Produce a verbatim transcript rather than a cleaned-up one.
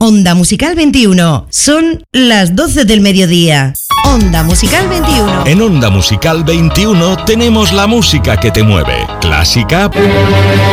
Onda Musical veintiuno. Son las doce del mediodía. Onda Musical veintiuno. En Onda Musical veintiuno tenemos la música que te mueve. Clásica,